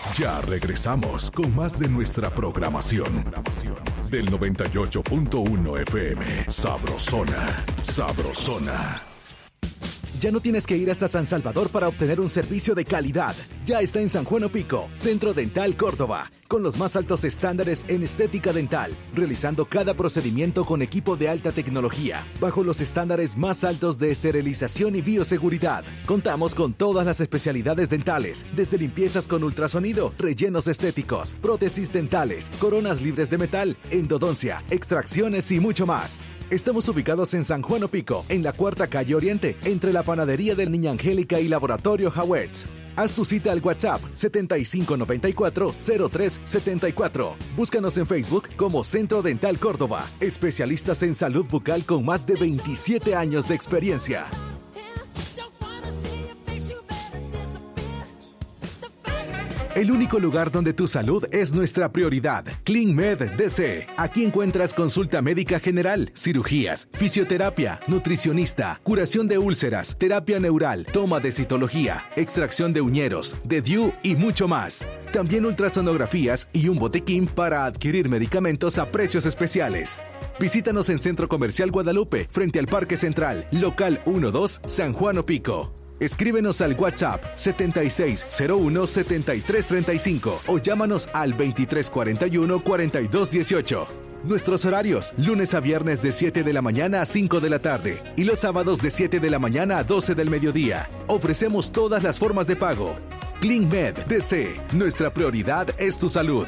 Ya regresamos con más de nuestra programación. Del 98.1 FM. Sabrosona. Sabrosona. Ya no tienes que ir hasta San Salvador para obtener un servicio de calidad. Ya está en San Juan Opico, Centro Dental Córdoba, con los más altos estándares en estética dental, realizando cada procedimiento con equipo de alta tecnología, bajo los estándares más altos de esterilización y bioseguridad. Contamos con todas las especialidades dentales, desde limpiezas con ultrasonido, rellenos estéticos, prótesis dentales, coronas libres de metal, endodoncia, extracciones y mucho más. Estamos ubicados en San Juan Opico, en la Cuarta Calle Oriente, entre la Panadería del Niña Angélica y Laboratorio Hawetz. Haz tu cita al WhatsApp 7594-0374. Búscanos en Facebook como Centro Dental Córdoba. Especialistas en salud bucal con más de 27 años de experiencia. El único lugar donde tu salud es nuestra prioridad. CleanMed DC. Aquí encuentras consulta médica general, cirugías, fisioterapia, nutricionista, curación de úlceras, terapia neural, toma de citología, extracción de uñeros, de DIU y mucho más. También ultrasonografías y un botiquín para adquirir medicamentos a precios especiales. Visítanos en Centro Comercial Guadalupe, frente al Parque Central, local 12, San Juan Opico. Escríbenos al WhatsApp 7601-7335 o llámanos al 2341-4218. Nuestros horarios, lunes a viernes de 7 de la mañana a 5 de la tarde y los sábados de 7 de la mañana a 12 del mediodía. Ofrecemos todas las formas de pago. CleanMed DC, nuestra prioridad es tu salud.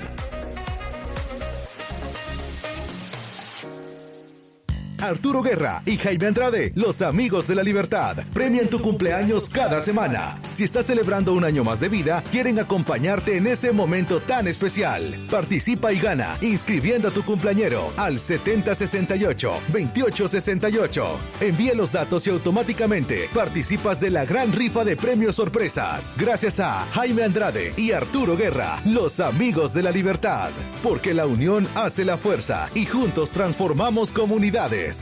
Arturo Guerra y Jaime Andrade, los amigos de la libertad, premian tu cumpleaños cada semana. Si estás celebrando un año más de vida, quieren acompañarte en ese momento tan especial. Participa y gana inscribiendo a tu cumpleañero al 7068-2868. Envía los datos y automáticamente participas de la gran rifa de premios sorpresas. Gracias a Jaime Andrade y Arturo Guerra, los amigos de la libertad. Porque la unión hace la fuerza y juntos transformamos comunidades.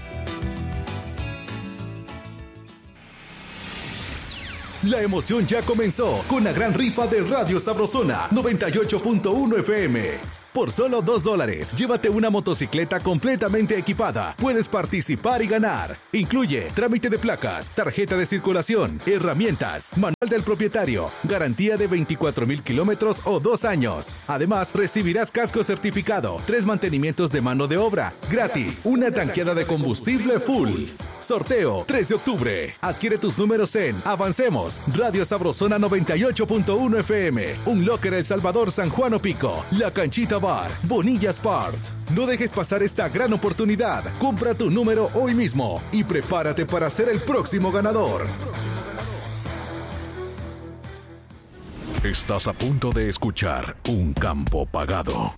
La emoción ya comenzó con la gran rifa de Radio Sabrosona 98.1 FM. Por solo $2, llévate una motocicleta completamente equipada. Puedes participar y ganar. Incluye trámite de placas, tarjeta de circulación, herramientas, manual del propietario, garantía de 24,000 kilómetros o 2 años. Además, recibirás casco certificado, 3 mantenimientos de mano de obra, gratis, una tanqueada de combustible full. Sorteo 3 de octubre. Adquiere tus números en Avancemos, Radio Sabrosona 98.1 FM, Un Locker El Salvador, San Juan Opico, La Canchita Bar, Bonilla Sport. No dejes pasar esta gran oportunidad. Compra tu número hoy mismo y prepárate para ser el próximo ganador. Estás a punto de escuchar Un Campo Pagado.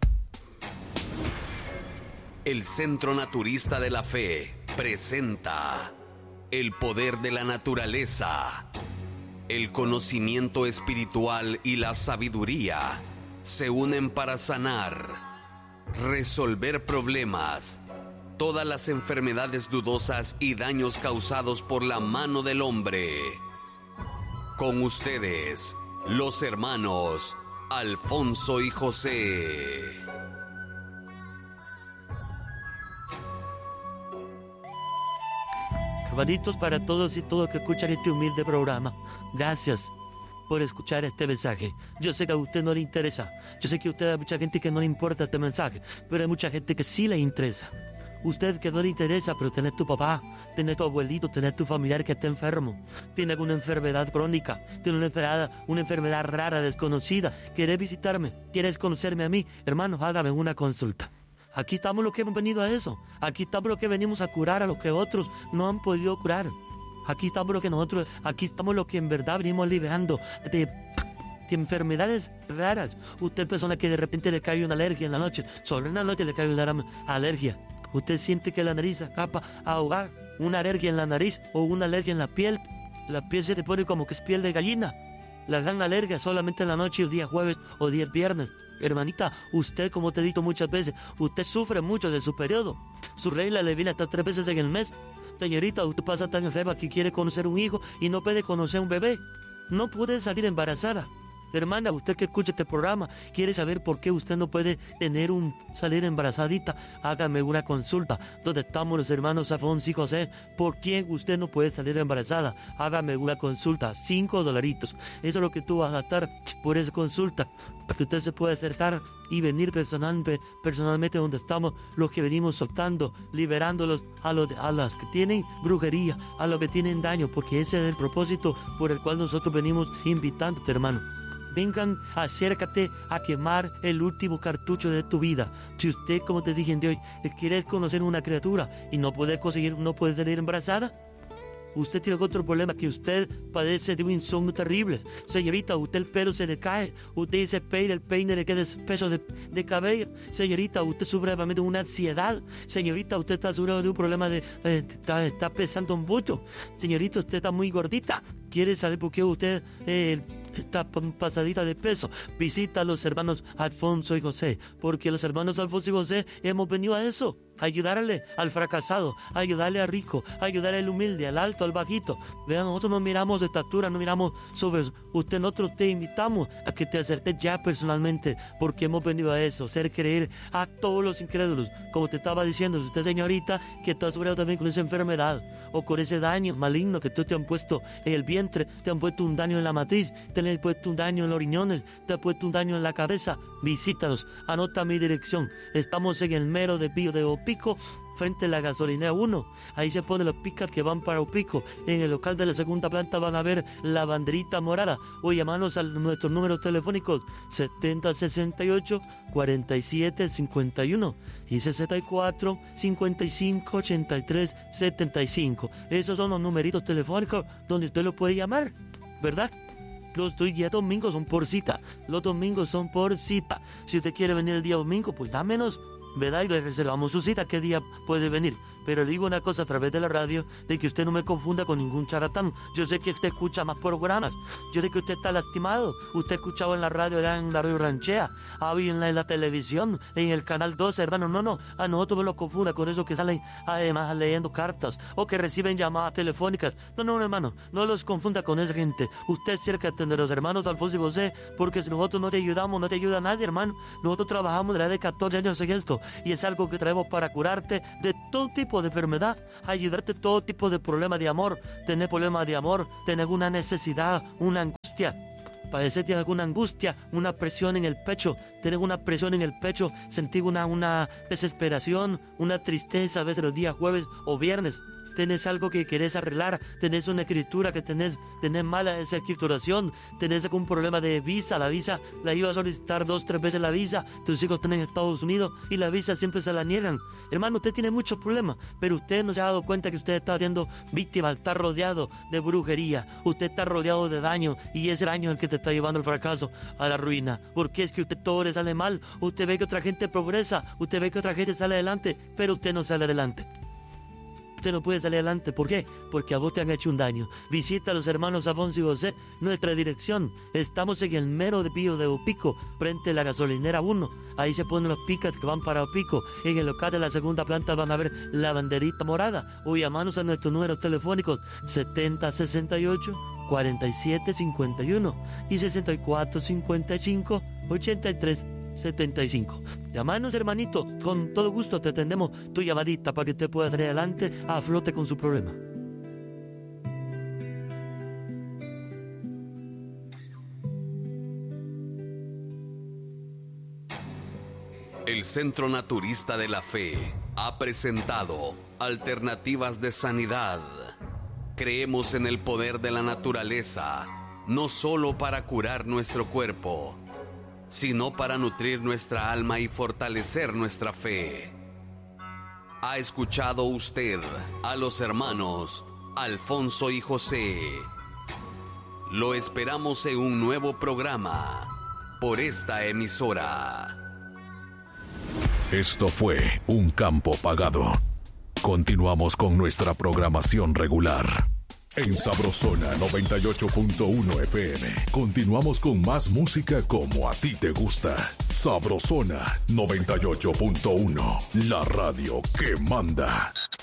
El Centro Naturista de la Fe presenta el poder de la naturaleza. El conocimiento espiritual y la sabiduría se unen para sanar, resolver problemas, todas las enfermedades dudosas y daños causados por la mano del hombre. Con ustedes, los hermanos Alfonso y José. Cabalitos para todos y todos que escuchan este humilde programa. Gracias por escuchar este mensaje. Yo sé que a usted no le interesa. Yo sé que a usted hay mucha gente que no le importa este mensaje, pero hay mucha gente que sí le interesa. Usted que no le interesa, pero tenés tu papá, tenés tu abuelito, tenés tu familiar que está enfermo, tiene alguna enfermedad crónica, tiene una enfermedad rara, desconocida. ¿Quieres visitarme? ¿Quieres conocerme a mí? Hermano, hágame una consulta. Aquí estamos los que hemos venido a eso. Aquí estamos los que venimos a curar a los que otros no han podido curar. Aquí estamos los que en verdad venimos liberando de enfermedades raras. Usted persona que de repente le cae una alergia en la noche, solo en la noche le cae una alergia. Usted siente que la nariz se acaba a ahogar, una alergia en la nariz o una alergia en la piel se te pone como que es piel de gallina. La dan alergia solamente en la noche, el día jueves o día viernes. Hermanita, usted, como te he dicho muchas veces, usted sufre mucho de su periodo. Su regla le viene hasta 3 veces en el mes. Señorita, usted pasa tan enferma que quiere conocer un hijo y no puede conocer un bebé. No puede salir embarazada. Hermana, usted que escucha este programa, quiere saber por qué usted no puede salir embarazadita, hágame una consulta. Donde estamos los hermanos Afonso y José, ¿por qué usted no puede salir embarazada? Hágame una consulta, $5. Eso es lo que tú vas a gastar por esa consulta, para que usted se pueda acercar y venir personalmente donde estamos los que venimos soltando, liberándolos a las que tienen brujería, a los que tienen daño, porque ese es el propósito por el cual nosotros venimos invitándote, hermano. Vengan, acércate a quemar el último cartucho de tu vida. Si usted, como te dije de hoy, quiere conocer una criatura y no puede salir embarazada, usted tiene otro problema, que usted padece de un insomnio terrible. Señorita, usted el pelo se le cae, usted se peina, el peine le queda espeso de cabello. Señorita, usted sufre de una ansiedad. Señorita, usted está sufriendo de un problema está pesando mucho. Señorita, usted está muy gordita. ¿Quiere saber por qué usted está pasadita de peso? Visita a los hermanos Alfonso y José, porque los hermanos Alfonso y José hemos venido a eso, a ayudarle al fracasado, a ayudarle al rico, a ayudarle al humilde, al alto, al bajito. Vean, nosotros no miramos de estatura, no miramos sobre usted. Nosotros te invitamos a que te acerques ya personalmente, porque hemos venido a eso, hacer creer a todos los incrédulos. Como te estaba diciendo, usted, señorita, que está sufriendo también con esa enfermedad o con ese daño maligno que tú te han puesto en el vientre, te han puesto un daño en la matriz, te han puesto un daño en los riñones, te han puesto un daño en la cabeza, visítanos, anota mi dirección. Estamos en el mero de Pío de Opico, frente a la gasolinera 1. Ahí se ponen los pickups que van para Opico. En el local de la segunda planta van a ver la banderita morada, o llamarnos a nuestros números telefónicos 7068-4751 y 64-55-83-75. Esos son los numeritos telefónicos donde usted lo puede llamar, ¿verdad? Los días domingos son por cita. Los domingos son por cita. Si usted quiere venir el día domingo, pues dámenos, ¿verdad? Y le reservamos su cita, qué día puede venir. Pero le digo una cosa a través de la radio, de que usted no me confunda con ningún charlatán. Yo sé que usted escucha más programas, yo sé que usted está lastimado. Usted ha escuchado en la radio, en la radio ranchea, en la televisión, en el canal 12, hermano. No, a nosotros me lo confunda con esos que salen además leyendo cartas o que reciben llamadas telefónicas. No, hermano, no los confunda con esa gente. Usted acércate de los hermanos Alfonso y José, porque si nosotros no te ayudamos, no te ayuda nadie, hermano. Nosotros trabajamos desde 14 años en esto, y es algo que traemos para curarte de todo tipo de enfermedad, ayudarte todo tipo de problemas de amor. Tenés problemas de amor, tenés una necesidad, una angustia, padecete alguna angustia, una presión en el pecho, tenés una presión en el pecho, sentís una desesperación, una tristeza a veces los días jueves o viernes. Tenés algo que querés arreglar, tenés una escritura que tenés mala esa escrituración, tenés algún problema de visa, la visa la iba a solicitar 2-3 veces la visa, tus hijos están en Estados Unidos y la visa siempre se la niegan. Hermano, usted tiene muchos problemas, pero usted no se ha dado cuenta que usted está siendo víctima, está rodeado de brujería, usted está rodeado de daño, y ese daño es el que te está llevando al fracaso, a la ruina, porque es que usted todo le sale mal. Usted ve que otra gente progresa, usted ve que otra gente sale adelante, pero usted no sale adelante. Usted no puede salir adelante. ¿Por qué? Porque a vos te han hecho un daño. Visita a los hermanos Afonso y José. Nuestra dirección, estamos en el mero de Pío de Opico, frente a la gasolinera 1. Ahí se ponen los pickups que van para Opico. En el local de la segunda planta van a ver la banderita morada, o llamarnos a nuestros números telefónicos 7068-4751 y 6455-8375. Llamanos, hermanito, con todo gusto te atendemos tu llamadita para que te pueda traer adelante a flote con su problema. El Centro Naturista de la Fe ha presentado Alternativas de Sanidad. Creemos en el poder de la naturaleza, no solo para curar nuestro cuerpo, sino para nutrir nuestra alma y fortalecer nuestra fe. ¿Ha escuchado usted a los hermanos Alfonso y José? Lo esperamos en un nuevo programa por esta emisora. Esto fue Un Campo Pagado. Continuamos con nuestra programación regular. En Sabrosona 98.1 FM. Continuamos con más música como a ti te gusta. Sabrosona 98.1. La radio que manda.